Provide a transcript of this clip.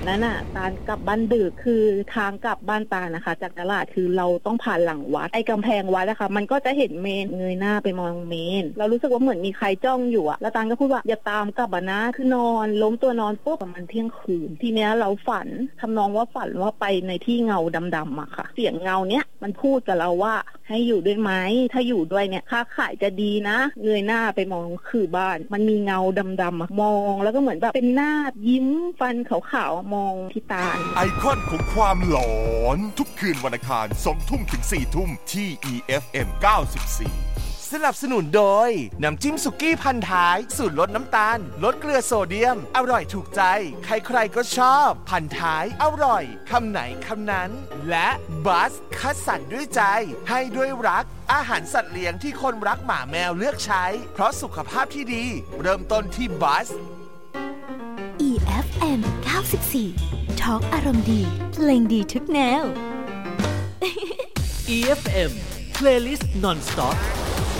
นั้นน่ะตาลกลับบ้านดึกคือทางกลับบ้านตาลนะคะจากตลาดคือเราต้องผ่านหลังวัดไอ้กำแพงวัดนะคะมันก็จะเห็นเมนเงยหน้าไปมองเมนเรารู้สึกว่าเหมือนมีใครจ้องอยู่อะแล้วตาลก็พูดว่าอย่าตามกลับนะคือนอนล้มตัวนอนปุ๊บประมาณเที่ยงคืนทีเนี้ยเราฝันทำนองว่าฝันว่าไปในที่เงาดำๆอะค่ะเสียงเงาเนี้ยมันพูดกับเราว่าให้อยู่ด้วยไหมถ้าอยู่ด้วยเนี่ยค้าขายจะดีนะเงยหน้าไปมองคือบ้านมันมีเงาดำๆมองแล้วก็เหมือนแบบเป็นหน้ายิ้มฟันขาวๆมองที่ตาไอคอนของความหลอนทุกคืนวันอังคาร 20:00 ถึง 22:00 ที่ EFM 94 สนับสนุนโดยน้ำจิ้มสุกี้พันท้ายสูตรลดน้ำตาลลดเกลือโซเดียมอร่อยถูกใจใครๆก็ชอบพันท้ายอร่อยคำไหนคำนั้นและบัสคัดสรรด้วยใจให้ด้วยรักอาหารสัตว์เลี้ยงที่คนรักหมาแมวเลือกใช้เพราะสุขภาพที่ดีเริ่มต้นที่บัส EFM 94 Talk อารมณ์ดีเพลงดีทุกแนว EFM Playlist Non-Stop